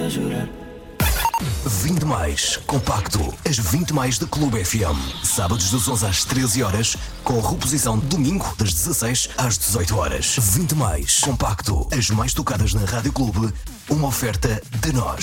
jurar. 20 mais compacto, as 20 mais da Clube FM. Sábados das 11 às 13 horas, com reposição domingo das 16 às 18 horas. 20 mais compacto, as mais tocadas na Rádio Clube, uma oferta de nós.